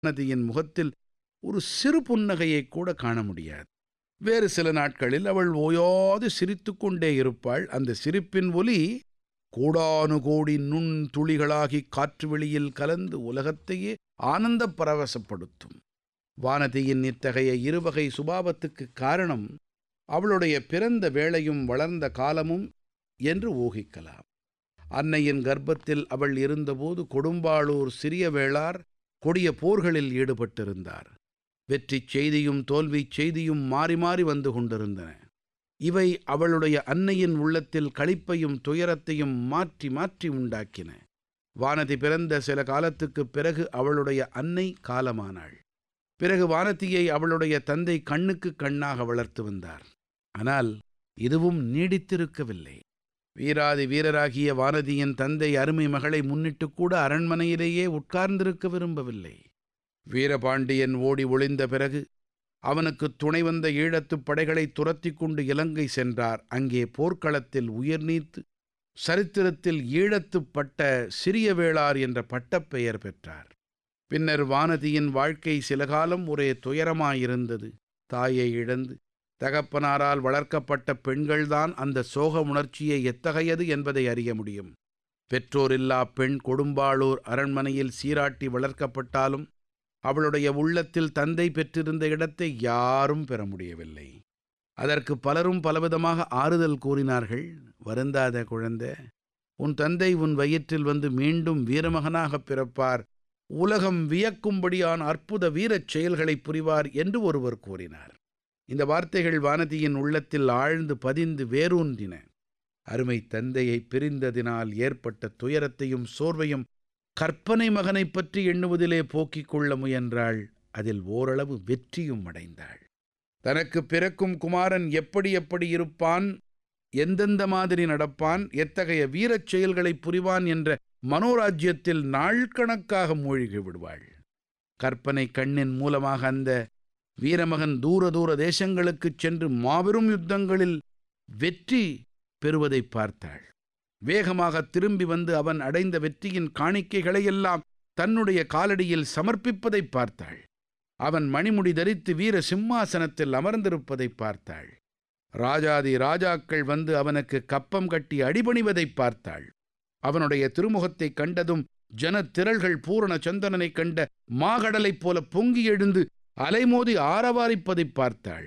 வானதியின் முகத்தில் ஒரு சிறு புன்னகையை கூட காண முடியாது. வேறு சில நாட்களில் அவள் ஓயாது சிரித்துக்கொண்டே இருப்பாள். அந்த சிரிப்பின் ஒலி கோடானு கோடி நுண் துளிகளாகி காற்று வெளியில் கலந்து உலகத்தையே ஆனந்த பரவசப்படுத்தும். வானதியின் இத்தகைய இருவகை சுபாவத்துக்கு காரணம் அவளுடைய பிறந்த வேளையும் வளர்ந்த காலமும் என்று ஊகிக்கலாம். அன்னையின் கர்ப்பத்தில் அவள் இருந்தபோது கொடும்பாளூர் சிறிய வேளார் கொடிய போர்களில் ஈடுபட்டிருந்தார். வெற்றிச் செய்தியும் தோல்விச் செய்தியும் மாறி மாறி வந்து கொண்டிருந்தன. இவை அவளுடைய அன்னையின் உள்ளத்தில் களிப்பையும் துயரத்தையும் மாற்றி மாற்றி உண்டாக்கின. வானதி பிறந்த சில காலத்துக்குப் பிறகு அவளுடைய அன்னை காலமானாள். பிறகு வானதியை அவளுடைய தந்தை கண்ணுக்கு கண்ணாக வளர்த்து வந்தார். ஆனால் இதுவும் நீடித்திருக்கவில்லை. வீராதி வீரராகிய வானதியின் தந்தை அருமை மகளை முன்னிட்டு கூட அரண்மனையிலேயே உட்கார்ந்திருக்க விரும்பவில்லை. வீரபாண்டியன் ஓடி ஒளிந்த பிறகு அவனுக்கு துணை வந்த ஈழத்துப் படைகளை துரத்தி கொண்டு இலங்கை சென்றார். அங்கே போர்க்களத்தில் உயிர் நீத்து சரித்திரத்தில் ஈழத்துப் பட்ட சிறிய வேளார் என்ற பட்டப்பெயர் பெற்றார். பின்னர் வானதியின் வாழ்க்கை சில காலம் ஒரே துயரமாயிருந்தது. தாயை இழந்து தகப்பனாரால் வளர்க்கப்பட்ட பெண்கள்தான் அந்த சோக உணர்ச்சியை எத்தகையது என்பதை அறிய முடியும். பெற்றோரில்லா பெண் கொடும்பாளூர் அரண்மனையில் சீராட்டி வளர்க்கப்பட்டாலும் அவளுடைய உள்ளத்தில் தந்தை பெற்றிருந்த இடத்தை யாரும் பெற முடியவில்லை. அதற்கு பலரும் பலவிதமாக ஆறுதல் கூறினார்கள். வருந்தாத குழந்தை, உன் தந்தை உன் வயிற்றில் வந்து மீண்டும் வீரமகனாகப் பிறப்பார், உலகம் வியக்கும்படியான அற்புத வீரச் செயல்களை புரிவார் என்று ஒருவர் கூறினார். இந்த வார்த்தைகள் வானதியின் உள்ளத்தில் ஆழ்ந்து பதிந்து வேரூன்றின. அருமை தந்தையை பிரிந்ததினால் ஏற்பட்ட துயரத்தையும் சோர்வையும் கற்பனை மகனை பற்றி எண்ணுவதிலே போக்கிக் கொள்ள முயன்றாள். அதில் ஓரளவு வெற்றியும் அடைந்தாள். தனக்கு பிறக்கும் குமாரன் எப்படி எப்படி இருப்பான், எந்தெந்த மாதிரி நடப்பான், எத்தகைய வீரச் செயல்களை புரிவான் என்ற மனோராஜ்யத்தில் நாள் கணக்காக மூழ்கி விடுவாள். கற்பனை கண்ணின் மூலமாக அந்த வீரமகன் தூர தூர தேசங்களுக்குச் சென்று மாபெரும் யுத்தங்களில் வெற்றி பெறுவதை பார்த்தாள். வேகமாக திரும்பி வந்து அவன் அடைந்த வெற்றியின் காணிக்கைகளையெல்லாம் தன்னுடைய காலடியில் சமர்ப்பிப்பதை பார்த்தாள். அவன் மணிமுடி தரித்து வீர சிம்மாசனத்தில் அமர்ந்திருப்பதை பார்த்தாள். ராஜாதி ராஜாக்கள் வந்து அவனுக்கு கப்பம் கட்டி அடிபணிவதை பார்த்தாள். அவனுடைய திருமுகத்தை கண்டதும் ஜனத்திரள்கள் பூரண சந்திரனை கண்ட மாகடலைப் போல பொங்கி எழுந்து அலைமோதி ஆரவாரிப்பதை பார்த்தாள்.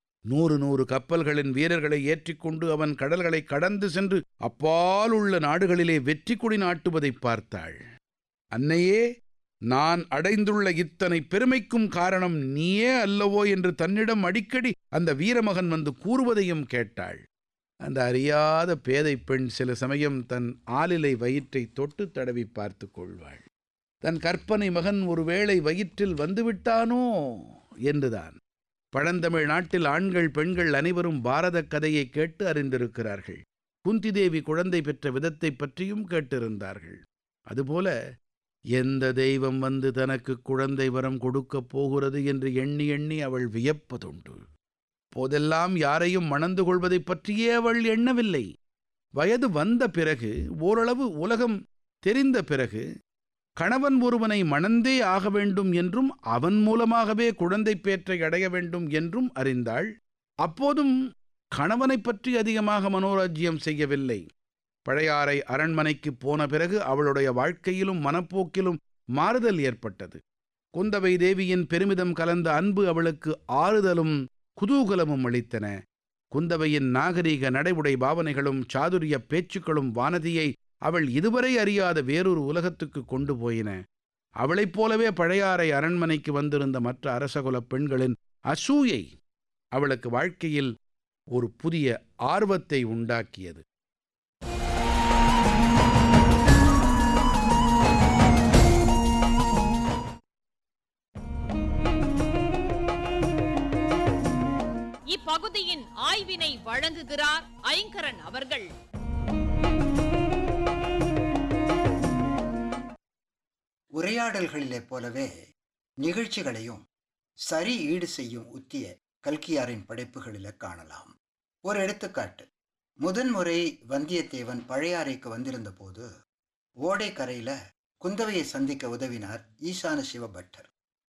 100 கப்பல்களின் வீரர்களை ஏற்றிக்கொண்டு அவன் கடல்களை கடந்து சென்று அப்பால் உள்ள நாடுகளிலே வெற்றி கொடி நாட்டுவதை பார்த்தாள். அன்னையே, நான் அடைந்துள்ள இத்தனை பெருமைக்கும் காரணம் நீயே அல்லவோ என்று தன்னிடம் அடிக்கடி அந்த வீரமகன் வந்து கூறுவதையும் கேட்டாள். அந்த அறியாத பேதை பெண் சில சமயம் தன் ஆலிலை வயிற்றை தொட்டு தடவி பார்த்து கொள்வாள். தன் கற்பனை மகன் ஒருவேளை வயிற்றில் வந்துவிட்டானோ என்றுதான். பழந்தமிழ் நாட்டில் ஆண்கள் பெண்கள் அனைவரும் பாரத கதையை கேட்டு அறிந்திருக்கிறார்கள். குந்தி தேவி குழந்தை பெற்ற விதத்தை பற்றியும் கேட்டிருந்தார்கள். அதுபோல எந்த தெய்வம் வந்து தனக்கு குழந்தை வரம் கொடுக்கப் போகிறது என்று எண்ணி எண்ணி அவள் வியப்பதுண்டு. போதெல்லாம் யாரையும் மணந்து கொள்வதை பற்றியே அவள் எண்ணவில்லை. வயது வந்த பிறகு, ஓரளவு உலகம் தெரிந்த பிறகு, கணவன் ஒருவனை மணந்தே ஆக வேண்டும் என்றும் அவன் மூலமாகவே குழந்தை பேற்றை அடைய வேண்டும் என்றும் அறிந்தாள். அப்போதும் கணவனை பற்றி அதிகமாக மனோராஜ்யம் செய்யவில்லை. பழையாறை அரண்மனைக்கு போன பிறகு அவளுடைய வாழ்க்கையிலும் மனப்போக்கிலும் மாறுதல் ஏற்பட்டது. குந்தவை தேவியின் பெருமிதம் கலந்த அன்பு அவளுக்கு ஆறுதலும் குதூகலமும் அளித்தன. குந்தவையின் நாகரீக நடைமுறை பாவனைகளும் சாதுரிய பேச்சுக்களும் வானதியை அவள் இதுவரை அறியாத வேறொரு உலகத்துக்கு கொண்டு போயின. அவளைப் போலவே பழையாறை அரண்மனைக்கு வந்திருந்த மற்ற அரசகுலப் பெண்களின் அசூயை அவளுக்கு வாழ்க்கையில் ஒரு புதிய ஆர்வத்தை உண்டாக்கியது. இப்பகுதியின் ஆய்வினை வழங்குகிறார் ஐங்கரன் அவர்கள். உரையாடல்களிலே போலவே நிகழ்ச்சிகளையும் சரி ஈடு செய்யும் உத்திய கல்கியாரின் படைப்புகளில் காணலாம். ஒரு எடுத்துக்காட்டு, முதன்முறை வந்தியத்தேவன் பழையாறைக்கு வந்திருந்த போது ஓடை கரையில குந்தவையை சந்திக்க உதவினார் ஈசான சிவபட்டர்.